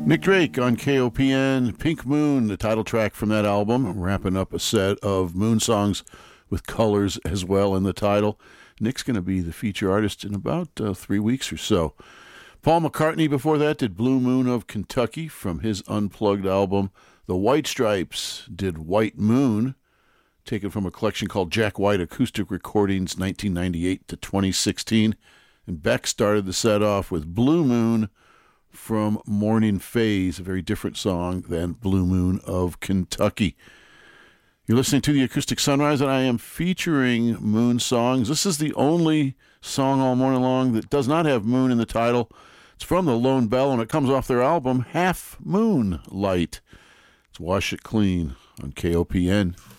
Nick Drake on KOPN, Pink Moon, the title track from that album, wrapping up a set of Moon songs with colors as well in the title. Nick's going to be the feature artist in about 3 weeks or so. Paul McCartney before that did Blue Moon of Kentucky from his Unplugged album. The White Stripes did White Moon, taken from a collection called Jack White Acoustic Recordings 1998 to 2016. And Beck started the set off with Blue Moon from Morning Phase, a very different song than Blue Moon of Kentucky. You're listening to the Acoustic Sunrise, and I am featuring Moon songs. This is the only song all morning long that does not have Moon in the title. It's from the Lone Bell, and it comes off their album Half Moon Light. It's Wash It Clean on KOPN.